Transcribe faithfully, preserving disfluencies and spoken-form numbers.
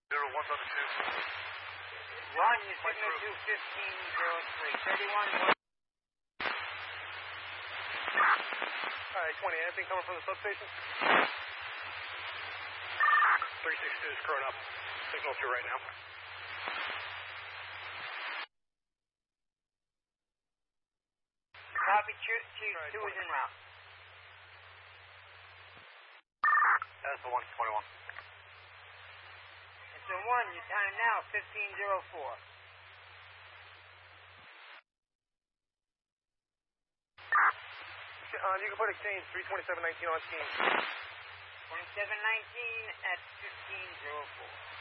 zero one seven two. Ron, you signal to fifteen zero three. thirty-one one. Alright, twenty, anything coming from the substation? three six two is current up. Signal two right now. Copy, two, two, right, two is en route. That's the one, twenty-one. It's the one, your time now, fifteen zero four. Uh, you can put exchange three twenty-seven nineteen on team. twenty-seven nineteen at fifteen zero four.